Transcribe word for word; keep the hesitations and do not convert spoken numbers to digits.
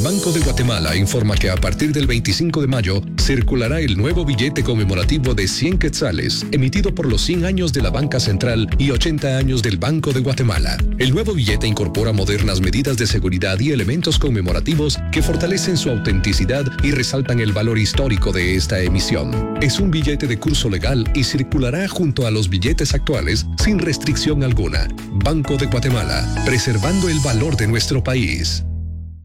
Banco de Guatemala informa que a partir del veinticinco de mayo circulará el nuevo billete conmemorativo de cien quetzales, emitido por los cien años de la Banca Central y ochenta años del Banco de Guatemala. El nuevo billete incorpora modernas medidas de seguridad y elementos conmemorativos que fortalecen su autenticidad y resaltan el valor histórico de esta emisión. Es un billete de curso legal y circulará junto a los billetes actuales sin restricción alguna. Banco de Guatemala, preservando el valor de nuestro país.